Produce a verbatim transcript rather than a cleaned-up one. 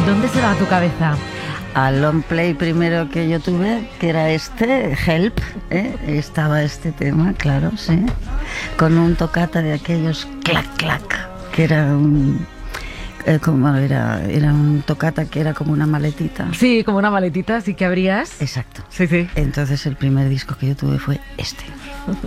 ¿Dónde se va tu cabeza? Al long play primero que yo tuve, que era este, Help, ¿eh? Estaba este tema, claro, sí, con un toccata de aquellos clac clac, que era un... Eh, como era, era un toccata que era como una maletita. Sí, como una maletita, así que abrías. Exacto. Sí, sí. Entonces el primer disco que yo tuve fue este.